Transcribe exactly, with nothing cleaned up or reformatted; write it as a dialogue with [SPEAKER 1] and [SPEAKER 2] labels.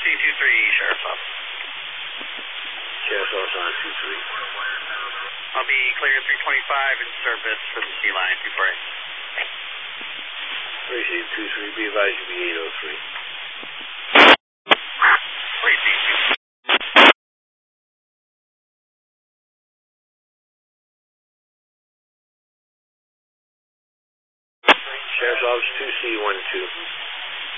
[SPEAKER 1] two three, Sheriff's Office.
[SPEAKER 2] Sheriff's Office on two three.
[SPEAKER 1] I'll be clear three twenty-five in service for the C line, two four eight.
[SPEAKER 2] Appreciate two three. Be advised you be eight oh three.
[SPEAKER 1] Please, two two.
[SPEAKER 2] Sheriff's Office two C one two.